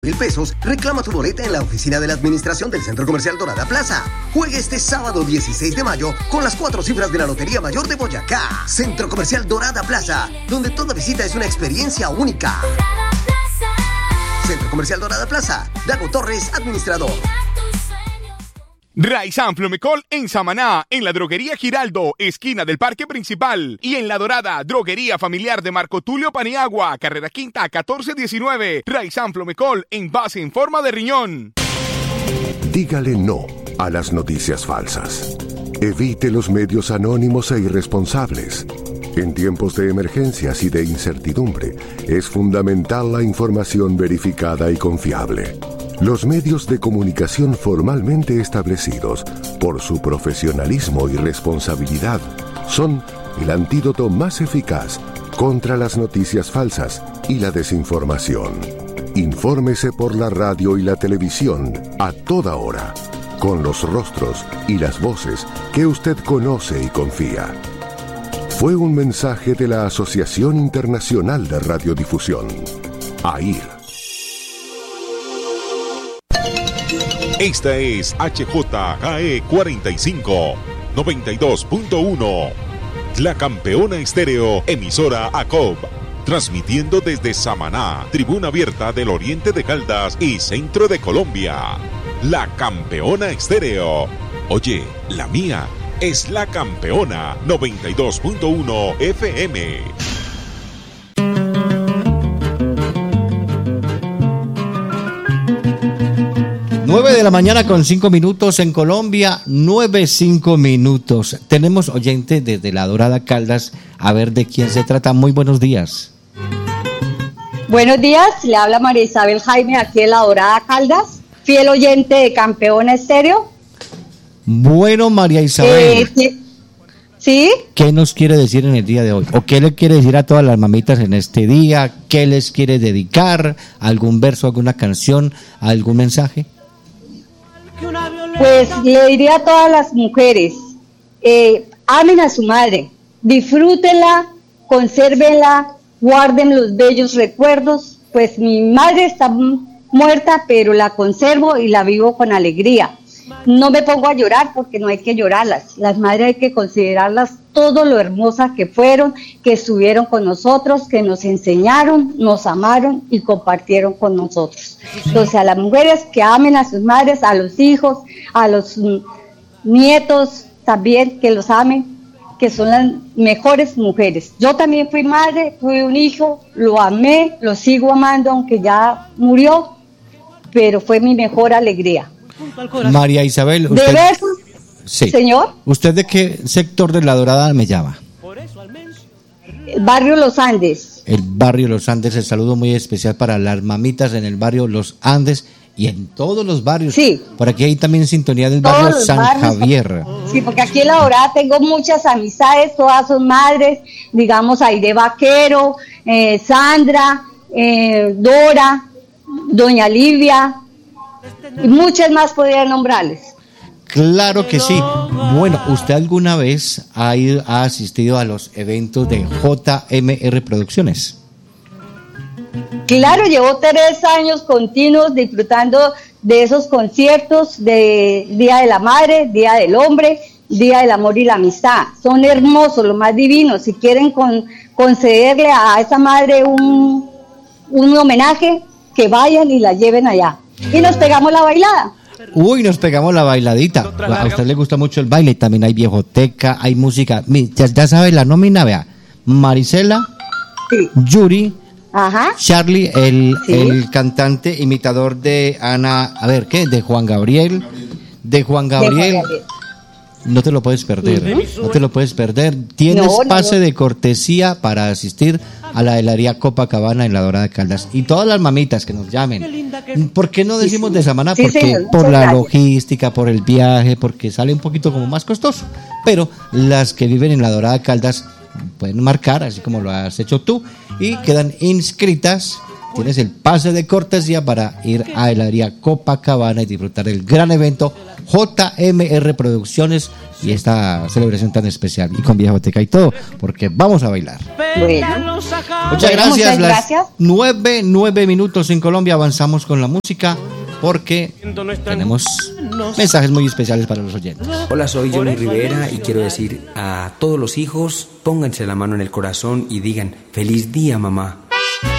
pesos, reclama tu boleta en la oficina de la administración del Centro Comercial Dorada Plaza. Juegue este sábado 16 de mayo con las 4 cifras de la Lotería Mayor de Boyacá. Centro Comercial Dorada Plaza, donde toda visita es una experiencia única. Centro Comercial Dorada Plaza, Dago Torres, administrador. Raizán Flomecol en Samaná, en la droguería Giraldo, esquina del Parque Principal, y en La Dorada, droguería familiar de Marco Tulio Paniagua, carrera quinta 1419. Raizán Flomecol, envase en forma de riñón. Dígale no a las noticias falsas. Evite los medios anónimos e irresponsables. En tiempos de emergencias y de incertidumbre, es fundamental la información verificada y confiable. Los medios de comunicación formalmente establecidos, por su profesionalismo y responsabilidad, son el antídoto más eficaz contra las noticias falsas y la desinformación. Infórmese por la radio y la televisión a toda hora, con los rostros y las voces que usted conoce y confía. Fue un mensaje de la Asociación Internacional de Radiodifusión, AIR. Esta es HJAE 45, 92.1. La Campeona Estéreo, emisora ACOB. Transmitiendo desde Samaná, tribuna abierta del oriente de Caldas y centro de Colombia. La Campeona Estéreo. Oye, la mía es La Campeona 92.1 FM. 9 de la mañana con 5 minutos en Colombia, 9:05 minutos. Tenemos oyente desde La Dorada Caldas, a ver de quién se trata. Muy buenos días. Buenos días, le habla María Isabel Jaime aquí de La Dorada Caldas, fiel oyente de Campeona Estéreo. Bueno, María Isabel. ¿Sí? ¿Qué nos quiere decir en el día de hoy? ¿O qué le quiere decir a todas las mamitas en este día? ¿Qué les quiere dedicar? ¿Algún verso, alguna canción, algún mensaje? Pues le diría a todas las mujeres, amen a su madre, disfrútenla, consérvenla, guarden los bellos recuerdos, pues mi madre está muerta, pero la conservo y la vivo con alegría. No me pongo a llorar porque no hay que llorarlas, las madres hay que considerarlas todo lo hermosas que fueron, que estuvieron con nosotros, que nos enseñaron, nos amaron y compartieron con nosotros. Entonces a las mujeres que amen a sus madres, a los hijos, a los nietos también que los amen, que son las mejores mujeres. Yo también fui madre, tuve un hijo, lo amé, lo sigo amando aunque ya murió, pero fue mi mejor alegría. María Isabel, usted, ¿de besos? Sí. Señor. ¿Usted de qué sector de La Dorada me llama? El barrio Los Andes. El barrio Los Andes, el saludo muy especial para las mamitas en el barrio Los Andes y en todos los barrios. Sí. Por aquí hay también sintonía del barrio San Javier. Sí, porque aquí en La Dorada tengo muchas amistades, todas son madres, digamos Aide Vaquero, Sandra, Dora, Doña Livia, y muchas más podría nombrarles. Claro que sí. Bueno, ¿usted alguna vez ha asistido a los eventos de JMR Producciones? Claro, llevo 3 años continuos disfrutando de esos conciertos de Día de la Madre, Día del Hombre, Día del Amor y la Amistad. Son hermosos, los más divinos. Si quieren concederle a esa madre un homenaje, que vayan y la lleven allá. Y nos pegamos la bailada. Uy, nos pegamos la bailadita. A usted le gusta mucho el baile, también hay viejoteca, hay música. Ya sabe la nómina, vea. Marisela, sí. Yuri, ajá. Charlie, el cantante imitador de Ana, a ver, ¿qué? De Juan Gabriel. No te lo puedes perder, no te lo puedes perder. Tienes pase de cortesía para asistir a la heladería Copacabana en La Dorada Caldas. Y todas las mamitas que nos llamen. ¿Por qué no decimos de Samaná? Sí, porque señor, por la logística, por el viaje, porque sale un poquito como más costoso. Pero las que viven en La Dorada Caldas pueden marcar, así como lo has hecho tú, y quedan inscritas tienes el pase de cortesía para ir a heladería Copacabana y disfrutar del gran evento JMR Producciones y esta celebración tan especial y con Viejoteca y todo, porque vamos a bailar. Bueno. Muchas gracias. Las 9 minutos en Colombia. Avanzamos con la música porque tenemos mensajes muy especiales para los oyentes. Hola, soy Johnny Rivera y quiero decir a todos los hijos, pónganse la mano en el corazón y digan, feliz día, mamá.